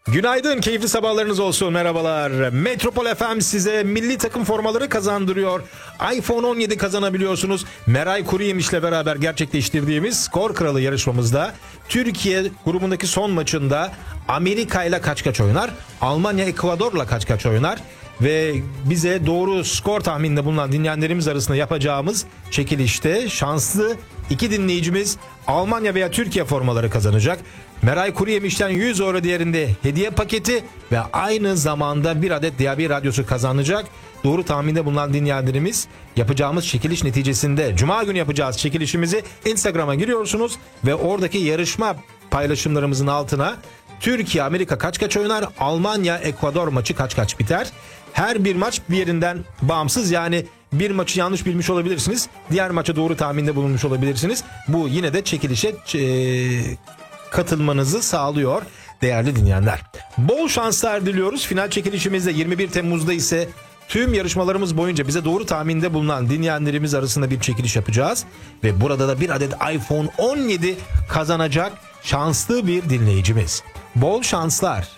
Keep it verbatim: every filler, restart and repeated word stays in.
Günaydın, keyifli sabahlarınız olsun, merhabalar. Metropol F M size milli takım formaları kazandırıyor. iPhone on yedi kazanabiliyorsunuz. Meray Kuruyemiş'le beraber gerçekleştirdiğimiz Skor Kralı yarışmamızda Türkiye grubundaki son maçında Amerika ile kaç kaç oynar, Almanya Ekvador'la kaç kaç oynar ve bize doğru skor tahmininde bulunan dinleyenlerimiz arasında yapacağımız çekilişte şanslı iki dinleyicimiz Almanya veya Türkiye formaları kazanacak. Meray Kuruyemiş'ten yüz euro değerinde hediye paketi ve aynı zamanda bir adet D A B radyosu kazanacak. Doğru tahminde bulunan dinleyenlerimiz yapacağımız çekiliş neticesinde Cuma günü yapacağız çekilişimizi Instagram'a giriyorsunuz ve oradaki yarışma paylaşımlarımızın altına Türkiye Amerika kaç kaç oynar, Almanya Ekvador maçı kaç kaç biter. Her bir maç bir yerinden bağımsız, yani bir maçı yanlış bilmiş olabilirsiniz, diğer maça doğru tahminde bulunmuş olabilirsiniz. Bu yine de çekilişe e, katılmanızı sağlıyor değerli dinleyenler. Bol şanslar diliyoruz. Final çekilişimizde yirmi bir Temmuz'da ise tüm yarışmalarımız boyunca bize doğru tahminde bulunan dinleyenlerimiz arasında bir çekiliş yapacağız. Ve burada da bir adet iPhone on yedi kazanacak şanslı bir dinleyicimiz. Bol şanslar.